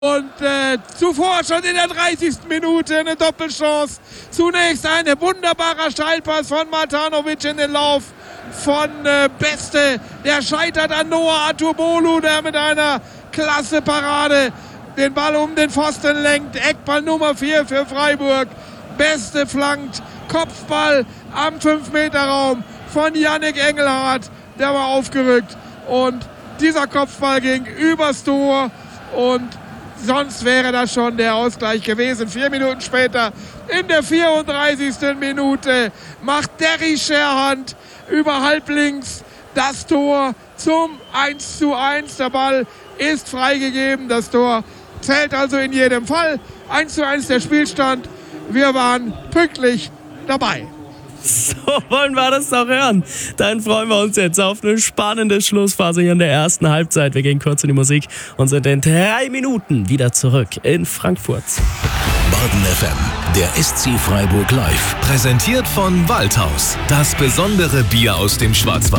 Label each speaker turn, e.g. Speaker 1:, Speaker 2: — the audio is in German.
Speaker 1: Und zuvor schon in der 30. Minute eine Doppelchance. Zunächst ein wunderbarer Steilpass von Matanovic in den Lauf von Beste. Der scheitert an Noah Atubolu, der mit einer klasse Parade den Ball um den Pfosten lenkt. Eckball Nummer 4 für Freiburg. Beste flankt. Kopfball am 5-Meter-Raum von Yannick Engelhardt. Der war aufgerückt. Und dieser Kopfball ging übers Tor. Und sonst wäre das schon der Ausgleich gewesen. 4 Minuten später, in der 34. Minute, macht Derry Scherhand über halblinks das Tor zum 1:1. Der Ball ist freigegeben. Das Tor zählt also in jedem Fall. 1:1 der Spielstand. Wir waren pünktlich dabei.
Speaker 2: So wollen wir das doch hören. Dann freuen wir uns jetzt auf eine spannende Schlussphase hier in der ersten Halbzeit. Wir gehen kurz in die Musik und sind in 3 Minuten wieder zurück in Frankfurt.
Speaker 3: Baden FM, der SC Freiburg live. Präsentiert von Waldhaus. Das besondere Bier aus dem Schwarzwald.